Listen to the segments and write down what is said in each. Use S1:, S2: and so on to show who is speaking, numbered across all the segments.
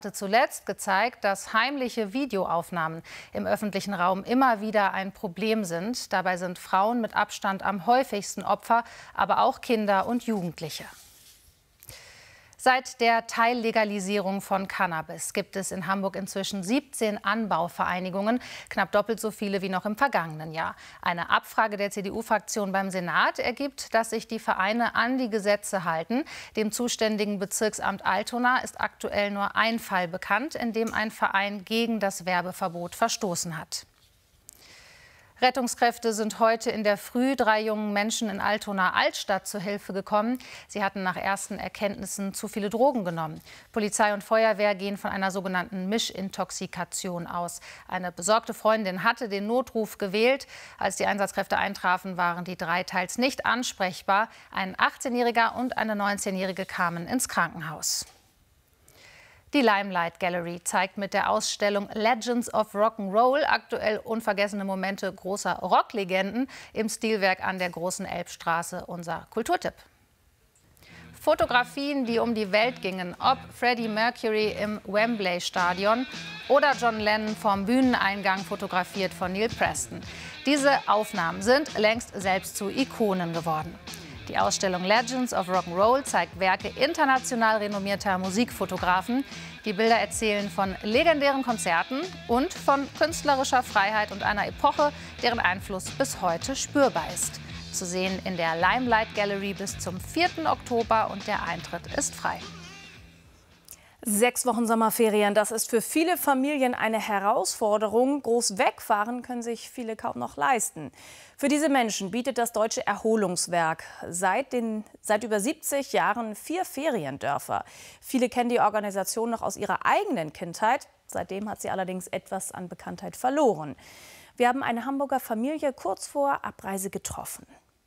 S1: Zuletzt gezeigt, dass heimliche Videoaufnahmen im öffentlichen Raum immer wieder ein Problem sind. Dabei sind Frauen mit Abstand am häufigsten Opfer, aber auch Kinder und Jugendliche. Seit der Teillegalisierung von Cannabis gibt es in Hamburg inzwischen 17 Anbauvereinigungen, knapp doppelt so viele wie noch im vergangenen Jahr. Eine Abfrage der CDU-Fraktion beim Senat ergibt, dass sich die Vereine an die Gesetze halten. Dem zuständigen Bezirksamt Altona ist aktuell nur ein Fall bekannt, in dem ein Verein gegen das Werbeverbot verstoßen hat. Rettungskräfte sind heute in der Früh 3 jungen Menschen in Altona-Altstadt zur Hilfe gekommen. Sie hatten nach ersten Erkenntnissen zu viele Drogen genommen. Polizei und Feuerwehr gehen von einer sogenannten Mischintoxikation aus. Eine besorgte Freundin hatte den Notruf gewählt. Als die Einsatzkräfte eintrafen, waren die 3 teils nicht ansprechbar. Ein 18-Jähriger und eine 19-Jährige kamen ins Krankenhaus. Die Limelight Gallery zeigt mit der Ausstellung Legends of Rock'n'Roll aktuell unvergessene Momente großer Rocklegenden im Stilwerk an der Großen Elbstraße, unser Kulturtipp. Fotografien, die um die Welt gingen, ob Freddie Mercury im Wembley-Stadion oder John Lennon vom Bühneneingang fotografiert von Neil Preston. Diese Aufnahmen sind längst selbst zu Ikonen geworden. Die Ausstellung Legends of Rock'n'Roll zeigt Werke international renommierter Musikfotografen. Die Bilder erzählen von legendären Konzerten und von künstlerischer Freiheit und einer Epoche, deren Einfluss bis heute spürbar ist. Zu sehen in der Limelight Gallery bis zum 4. Oktober und der Eintritt ist frei.
S2: 6 Wochen Sommerferien, das ist für viele Familien eine Herausforderung. Groß wegfahren können sich viele kaum noch leisten. Für diese Menschen bietet das Deutsche Erholungswerk seit über 70 Jahren 4 Feriendörfer. Viele kennen die Organisation noch aus ihrer eigenen Kindheit. Seitdem hat sie allerdings etwas an Bekanntheit verloren. Wir haben eine Hamburger Familie kurz vor Abreise getroffen.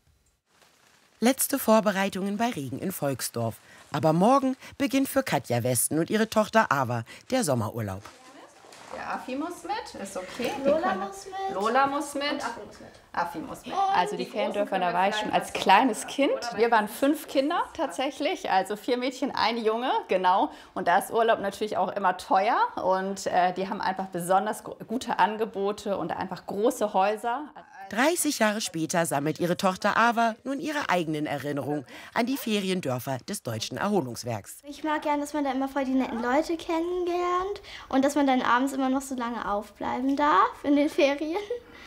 S3: Letzte Vorbereitungen bei Regen in Volksdorf. Aber morgen beginnt für Katja Westen und ihre Tochter Ava der Sommerurlaub.
S4: Der Affi muss mit, ist okay.
S5: Lola muss mit.
S4: Lola muss mit.
S5: Und Affi muss mit.
S4: Affi muss mit. Also die Feriendörfer, da war ich schon als kleines Kind. Wir waren 5 Kinder tatsächlich, also 4 Mädchen, 1 Junge, genau. Und da ist Urlaub natürlich auch immer teuer. Und die haben einfach besonders gute Angebote und einfach große Häuser.
S3: 30 Jahre später sammelt ihre Tochter Ava nun ihre eigenen Erinnerungen an die Feriendörfer des Deutschen Erholungswerks.
S5: Ich mag gern, dass man da immer voll die netten Leute kennenlernt und dass man dann abends immer noch so lange aufbleiben darf in den Ferien.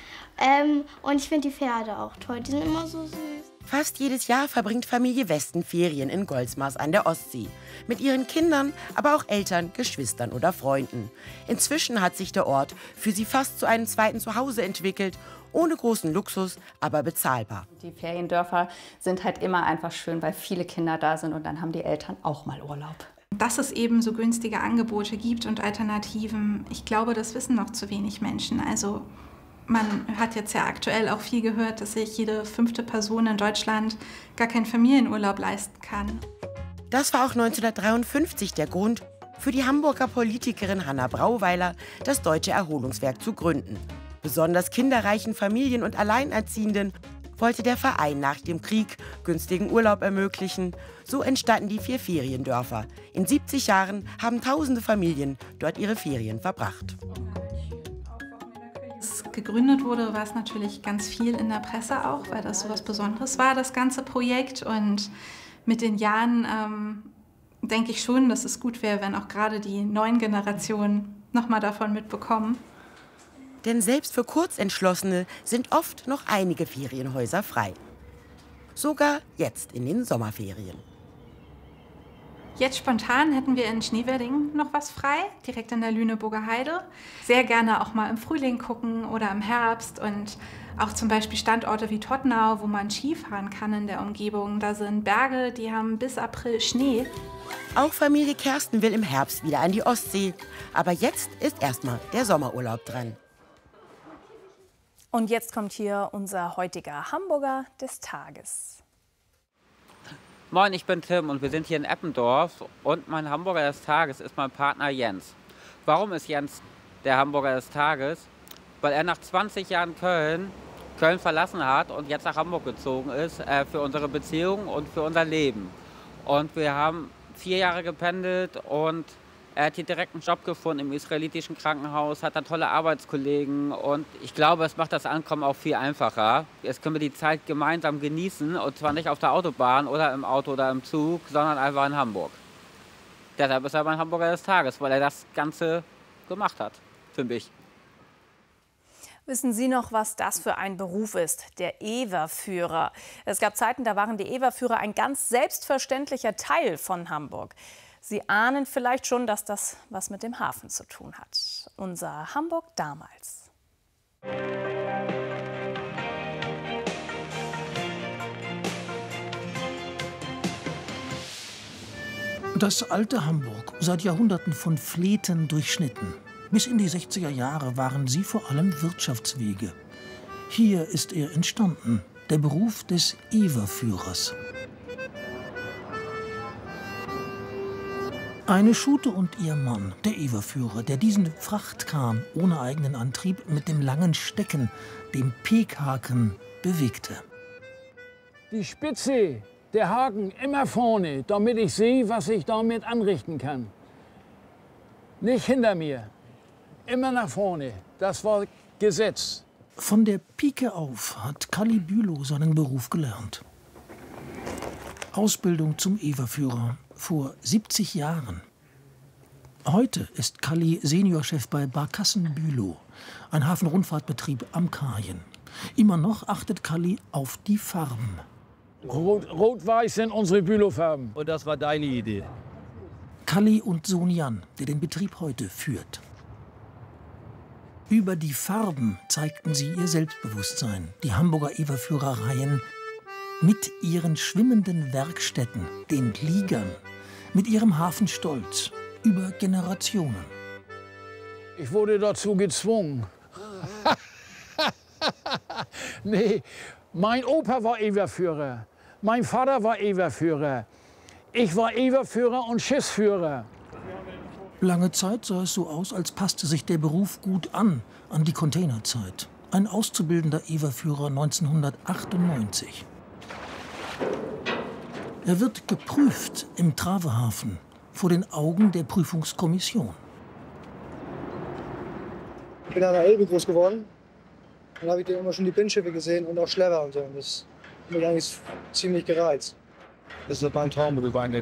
S5: Und ich finde die Pferde auch toll, die sind immer so süß.
S3: Fast jedes Jahr verbringt Familie Westen Ferien in Goldsmars an der Ostsee. Mit ihren Kindern, aber auch Eltern, Geschwistern oder Freunden. Inzwischen hat sich der Ort für sie fast zu einem zweiten Zuhause entwickelt. Ohne großen Luxus, aber bezahlbar.
S4: Die Feriendörfer sind halt immer einfach schön, weil viele Kinder da sind und dann haben die Eltern auch mal Urlaub.
S6: Dass es eben so günstige Angebote gibt und Alternativen, ich glaube, das wissen noch zu wenig Menschen. Also man hat jetzt ja aktuell auch viel gehört, dass sich jede 5. Person in Deutschland gar keinen Familienurlaub leisten kann.
S3: Das war auch 1953 der Grund für die Hamburger Politikerin Hanna Brauweiler, das Deutsche Erholungswerk zu gründen. Besonders kinderreichen Familien und Alleinerziehenden wollte der Verein nach dem Krieg günstigen Urlaub ermöglichen. So entstanden die 4 Feriendörfer. In 70 Jahren haben tausende Familien dort ihre Ferien verbracht.
S6: Als es gegründet wurde, war es natürlich ganz viel in der Presse auch, weil das so was Besonderes war, das ganze Projekt. Und mit den Jahren denke ich schon, dass es gut wäre, wenn auch gerade die neuen Generationen noch mal davon mitbekommen.
S3: Denn selbst für Kurzentschlossene sind oft noch einige Ferienhäuser frei. Sogar jetzt in den Sommerferien.
S6: Jetzt spontan hätten wir in Schneewedding noch was frei, direkt in der Lüneburger Heide. Sehr gerne auch mal im Frühling gucken oder im Herbst und auch zum Beispiel Standorte wie Todtnau, wo man Skifahren kann in der Umgebung. Da sind Berge, die haben bis April Schnee.
S3: Auch Familie Kersten will im Herbst wieder an die Ostsee. Aber jetzt ist erstmal der Sommerurlaub dran.
S2: Und jetzt kommt hier unser heutiger Hamburger des Tages.
S7: Moin, ich bin Tim und wir sind hier in Eppendorf und mein Hamburger des Tages ist mein Partner Jens. Warum ist Jens der Hamburger des Tages? Weil er nach 20 Jahren Köln verlassen hat und jetzt nach Hamburg gezogen ist für unsere Beziehung und für unser Leben. Und wir haben 4 Jahre gependelt und Er hat hier direkt einen Job gefunden im israelitischen Krankenhaus, hat da tolle Arbeitskollegen und ich glaube, es macht das Ankommen auch viel einfacher. Jetzt können wir die Zeit gemeinsam genießen und zwar nicht auf der Autobahn oder im Auto oder im Zug, sondern einfach in Hamburg. Deshalb ist er mein Hamburger des Tages, weil er das Ganze gemacht hat, für mich.
S2: Wissen Sie noch, was das für ein Beruf ist? Der Ewerführer. Es gab Zeiten, da waren die Ewerführer ein ganz selbstverständlicher Teil von Hamburg. Sie ahnen vielleicht schon, dass das was mit dem Hafen zu tun hat. Unser Hamburg damals.
S8: Das alte Hamburg, seit Jahrhunderten von Fleten durchschnitten. Bis in die 60er Jahre waren sie vor allem Wirtschaftswege. Hier ist er entstanden, der Beruf des Ewerführers. Eine Schute und ihr Mann, der Ewerführer, der diesen Frachtkahn ohne eigenen Antrieb mit dem langen Stecken, dem Pekhaken, bewegte.
S9: Die Spitze, der Haken immer vorne, damit ich sehe, was ich damit anrichten kann. Nicht hinter mir, immer nach vorne. Das war Gesetz.
S8: Von der Pike auf hat Kalli Bülow seinen Beruf gelernt. Ausbildung zum Ewerführer vor 70 Jahren. Heute ist Kalli Seniorchef bei Barkassen Bülow, ein Hafenrundfahrtbetrieb am Kajen. Immer noch achtet Kalli auf die Farben.
S9: Rot-Weiß sind unsere Bülow-Farben.
S10: Und das war deine Idee?
S8: Kalli und Sohn Jan, der den Betrieb heute führt. Über die Farben zeigten sie ihr Selbstbewusstsein, die Hamburger Ewerführereien, mit ihren schwimmenden Werkstätten, den Liegern, mit ihrem Hafenstolz, über Generationen.
S9: Ich wurde dazu gezwungen. Nee, mein Opa war Ewerführer, mein Vater war Ewerführer, ich war Ewerführer und Schiffsführer.
S8: Lange Zeit sah es so aus, als passte sich der Beruf gut an die Containerzeit. Ein auszubildender Ewerführer 1998. Er wird geprüft im Travehafen vor den Augen der Prüfungskommission.
S11: Ich bin an der Elbe groß geworden. Dann habe ich immer schon die Binnenschiffe gesehen und auch Schlepper und so. Und das hat mich eigentlich ziemlich gereizt.
S10: Das ist mein Traumberuf eigentlich.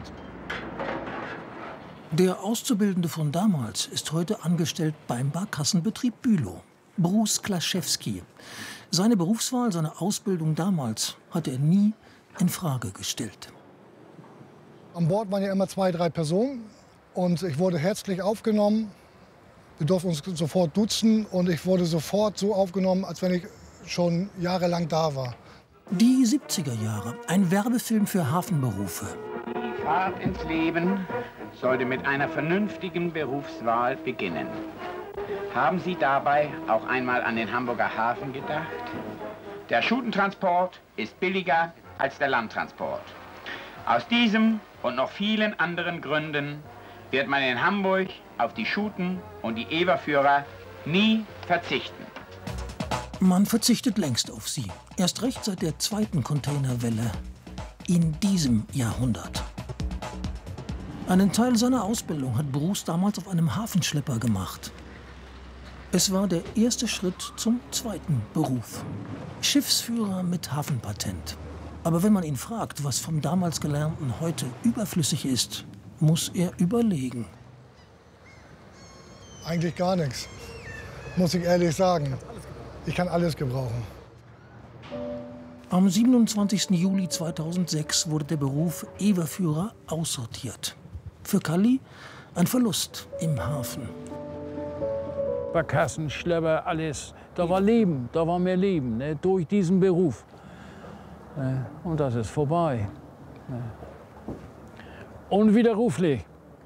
S8: Der Auszubildende von damals ist heute angestellt beim Barkassenbetrieb Bülow, Bruce Klaschewski. Seine Berufswahl, seine Ausbildung damals hat er nie in Frage gestellt.
S12: An Bord waren ja immer 2, 3 Personen und ich wurde herzlich aufgenommen. Wir durften uns sofort duzen und ich wurde sofort so aufgenommen, als wenn ich schon jahrelang da war.
S8: Die 70er Jahre, ein Werbefilm für Hafenberufe.
S13: Die Fahrt ins Leben sollte mit einer vernünftigen Berufswahl beginnen. Haben Sie dabei auch einmal an den Hamburger Hafen gedacht? Der Schutentransport ist billiger als der Landtransport. Aus diesem und noch vielen anderen Gründen wird man in Hamburg auf die Schuten und die Ewerführer nie verzichten.
S8: Man verzichtet längst auf sie. Erst recht seit der zweiten Containerwelle in diesem Jahrhundert. Einen Teil seiner Ausbildung hat Bruce damals auf einem Hafenschlepper gemacht. Es war der erste Schritt zum zweiten Beruf. Schiffsführer mit Hafenpatent. Aber wenn man ihn fragt, was vom damals Gelernten heute überflüssig ist, muss er überlegen.
S12: Eigentlich gar nichts, muss ich ehrlich sagen. Ich kann alles gebrauchen.
S8: Am 27. Juli 2006 wurde der Beruf Ewerführer aussortiert. Für Kalli ein Verlust im Hafen.
S9: Barkassen, Schlepper, alles. Da war Leben, da war mehr Leben, ne, durch diesen Beruf. Und das ist vorbei. Unwiderruflich.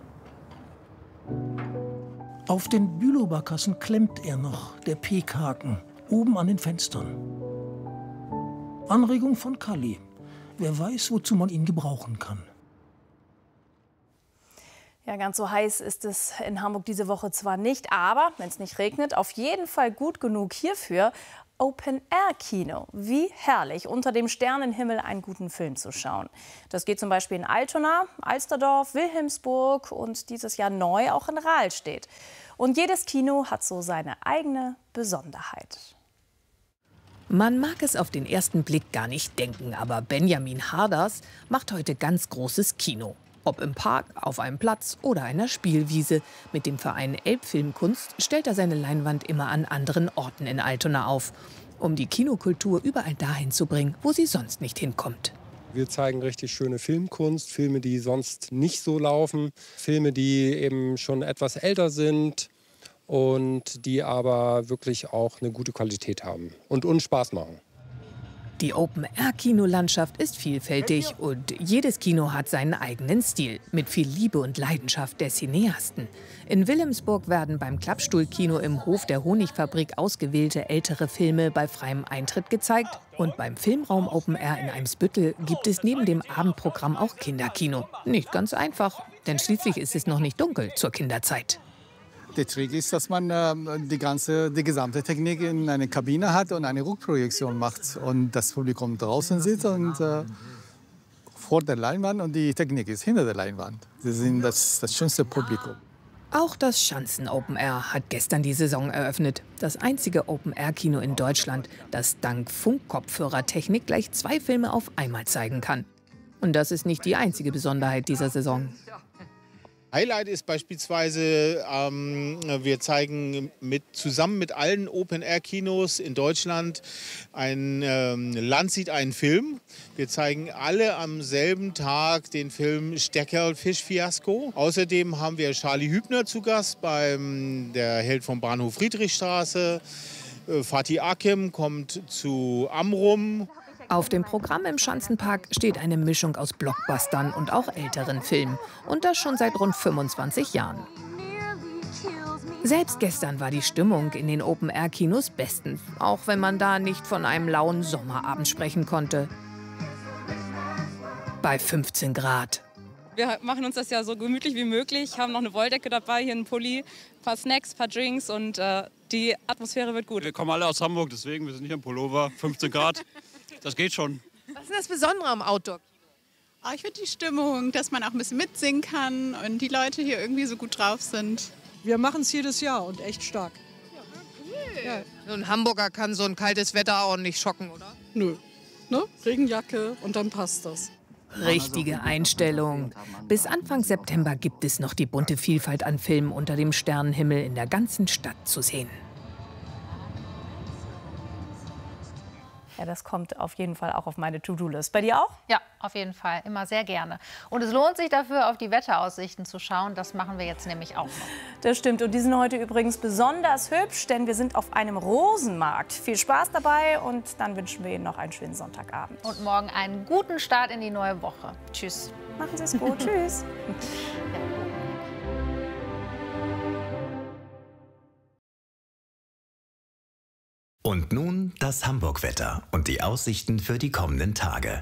S8: Auf den Bülow-Barkassen klemmt er noch, der Pekhaken, oben an den Fenstern. Anregung von Kalli. Wer weiß, wozu man ihn gebrauchen kann.
S2: Ja, ganz so heiß ist es in Hamburg diese Woche zwar nicht, aber wenn es nicht regnet, auf jeden Fall gut genug hierfür. Open-Air-Kino. Wie herrlich, unter dem Sternenhimmel einen guten Film zu schauen. Das geht zum Beispiel in Altona, Alsterdorf, Wilhelmsburg und dieses Jahr neu auch in Rahlstedt. Und jedes Kino hat so seine eigene Besonderheit.
S14: Man mag es auf den ersten Blick gar nicht denken, aber Benjamin Harders macht heute ganz großes Kino. Ob im Park, auf einem Platz oder einer Spielwiese. Mit dem Verein Elbfilmkunst stellt er seine Leinwand immer an anderen Orten in Altona auf, um die Kinokultur überall dahin zu bringen, wo sie sonst nicht hinkommt.
S15: Wir zeigen richtig schöne Filmkunst, Filme, die sonst nicht so laufen, Filme, die eben schon etwas älter sind und die aber wirklich auch eine gute Qualität haben und uns Spaß machen.
S14: Die Open-Air-Kinolandschaft ist vielfältig und jedes Kino hat seinen eigenen Stil, mit viel Liebe und Leidenschaft der Cineasten. In Wilhelmsburg werden beim Klappstuhlkino im Hof der Honigfabrik ausgewählte ältere Filme bei freiem Eintritt gezeigt. Und beim Filmraum Open Air in Eimsbüttel gibt es neben dem Abendprogramm auch Kinderkino. Nicht ganz einfach, denn schließlich ist es noch nicht dunkel zur Kinderzeit.
S16: Der Trick ist, dass man die gesamte Technik in eine Kabine hat und eine Rückprojektion macht. Und das Publikum draußen sitzt und vor der Leinwand und die Technik ist hinter der Leinwand. Sie sind das schönste Publikum.
S14: Auch das Schanzen Open Air hat gestern die Saison eröffnet. Das einzige Open-Air-Kino in Deutschland, das dank Funkkopfhörertechnik gleich 2 Filme auf einmal zeigen kann. Und das ist nicht die einzige Besonderheit dieser Saison.
S17: Highlight ist beispielsweise, wir zeigen zusammen mit allen Open-Air-Kinos in Deutschland ein Land sieht einen Film. Wir zeigen alle am selben Tag den Film Steckerl-Fisch-Fiasko. Außerdem haben wir Charlie Hübner zu Gast beim Der Held vom Bahnhof Friedrichstraße. Fatih Akim kommt zu Amrum.
S14: Auf dem Programm im Schanzenpark steht eine Mischung aus Blockbustern und auch älteren Filmen. Und das schon seit rund 25 Jahren. Selbst gestern war die Stimmung in den Open-Air-Kinos bestens. Auch wenn man da nicht von einem lauen Sommerabend sprechen konnte. Bei 15 Grad.
S18: Wir machen uns das ja so gemütlich wie möglich, haben noch eine Wolldecke dabei, hier einen Pulli, ein paar Snacks, ein paar Drinks und die Atmosphäre wird gut.
S10: Wir kommen alle aus Hamburg, deswegen, wir sind nicht im Pullover, 15 Grad. Das geht schon.
S19: Was ist das Besondere am Outdoor?
S20: Ich finde die Stimmung, dass man auch ein bisschen mitsingen kann und die Leute hier irgendwie so gut drauf sind.
S21: Wir machen es jedes Jahr und echt stark.
S19: Ja. So ein Hamburger kann so ein kaltes Wetter auch nicht schocken, oder?
S21: Nö. Ne? Regenjacke und dann passt das.
S14: Richtige Einstellung. Bis Anfang September gibt es noch die bunte Vielfalt an Filmen unter dem Sternenhimmel in der ganzen Stadt zu sehen.
S2: Ja, das kommt auf jeden Fall auch auf meine To-Do-List. Bei dir auch?
S1: Ja, auf jeden Fall. Immer sehr gerne. Und es lohnt sich dafür, auf die Wetteraussichten zu schauen. Das machen wir jetzt nämlich auch noch.
S2: Das stimmt. Und die sind heute übrigens besonders hübsch, denn wir sind auf einem Rosenmarkt. Viel Spaß dabei und dann wünschen wir Ihnen noch einen schönen Sonntagabend.
S1: Und morgen einen guten Start in die neue Woche. Tschüss.
S2: Machen Sie es gut. Tschüss.
S22: Und nun das Hamburg-Wetter und die Aussichten für die kommenden Tage.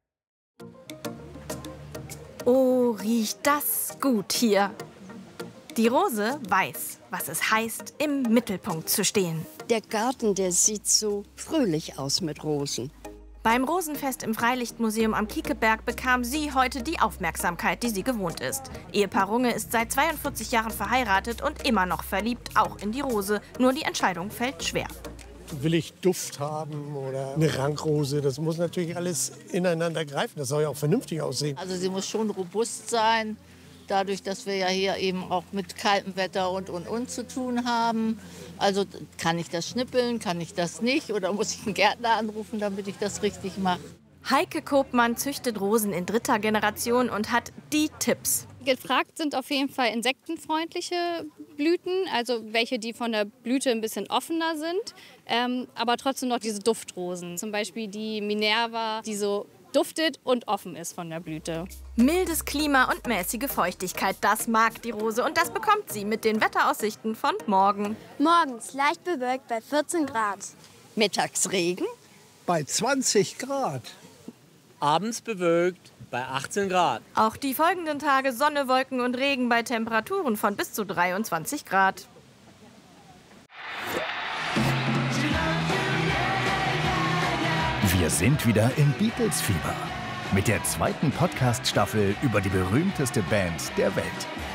S23: Oh, riecht das gut hier. Die Rose weiß, was es heißt, im Mittelpunkt zu stehen.
S24: Der Garten, der sieht so fröhlich aus mit Rosen.
S23: Beim Rosenfest im Freilichtmuseum am Kiekeberg bekam sie heute die Aufmerksamkeit, die sie gewohnt ist. Ehepaar Runge ist seit 42 Jahren verheiratet und immer noch verliebt, auch in die Rose. Nur die Entscheidung fällt schwer.
S25: Will ich Duft haben oder eine Rankrose? Das muss natürlich alles ineinander greifen. Das soll ja auch vernünftig aussehen.
S26: Also sie muss schon robust sein, dadurch, dass wir ja hier eben auch mit kaltem Wetter und zu tun haben. Also kann ich das schnippeln, kann ich das nicht oder muss ich einen Gärtner anrufen, damit ich das richtig mache?
S23: Heike Kopmann züchtet Rosen in 3. Generation und hat die Tipps.
S27: Gefragt sind auf jeden Fall insektenfreundliche Blüten, also welche, die von der Blüte ein bisschen offener sind, aber trotzdem noch diese Duftrosen. Zum Beispiel die Minerva, die so duftet und offen ist von der Blüte.
S23: Mildes Klima und mäßige Feuchtigkeit, das mag die Rose und das bekommt sie mit den Wetteraussichten von morgen.
S5: Morgens leicht bewölkt bei 14 Grad.
S24: Mittags Regen?
S25: Bei 20 Grad.
S28: Abends bewölkt
S3: Bei 18 Grad.
S23: Auch die folgenden Tage Sonne, Wolken und Regen bei Temperaturen von bis zu 23 Grad.
S4: Wir sind wieder im Beatles-Fieber mit der zweiten Podcast-Staffel über die berühmteste Band der Welt.